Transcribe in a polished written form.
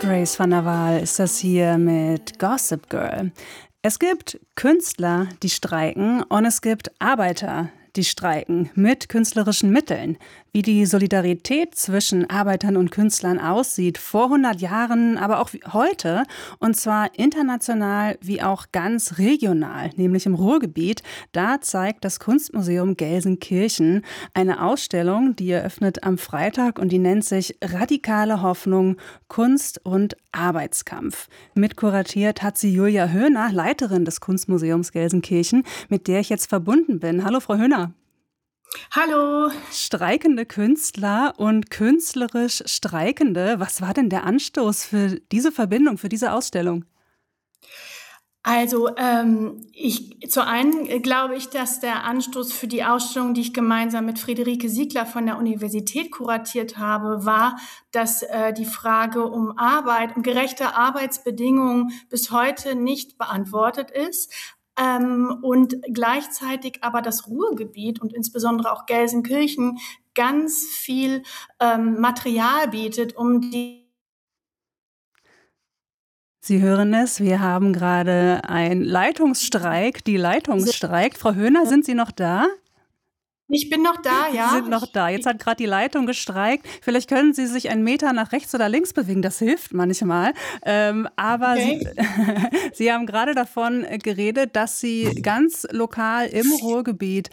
Grace van der Waal ist das hier mit Gossip Girl. Es gibt Künstler, die streiken, und es gibt Arbeiter, die streiken mit künstlerischen Mitteln. Wie die Solidarität zwischen Arbeitern und Künstlern aussieht, vor 100 Jahren, aber auch heute, und zwar international wie auch ganz regional, nämlich im Ruhrgebiet, da zeigt das Kunstmuseum Gelsenkirchen eine Ausstellung, die eröffnet am Freitag und die nennt sich Radikale Hoffnung, Kunst und Arbeitskampf. Mitkuratiert hat sie Julia Höhner, Leiterin des Kunstmuseums Gelsenkirchen, mit der ich jetzt verbunden bin. Hallo, Frau Höhner. Hallo. Streikende Künstler und künstlerisch Streikende. Was war denn der Anstoß für diese Verbindung, für diese Ausstellung? Also zu einen glaube ich, dass der Anstoß für die Ausstellung, die ich gemeinsam mit Friederike Siegler von der Universität kuratiert habe, war, dass die Frage um Arbeit, um gerechte Arbeitsbedingungen bis heute nicht beantwortet ist. Und gleichzeitig aber das Ruhrgebiet und insbesondere auch Gelsenkirchen ganz viel Material bietet, um die. Sie hören es, wir haben gerade einen Leitungsstreik. Die Leitung streikt. Frau Höhner, sind Sie noch da? Ich bin noch da, ja. Sie sind noch da. Jetzt hat gerade die Leitung gestreikt. Vielleicht können Sie sich einen Meter nach rechts oder links bewegen. Das hilft manchmal. Aber okay. Sie haben gerade davon geredet, dass Sie ganz lokal im Ruhrgebiet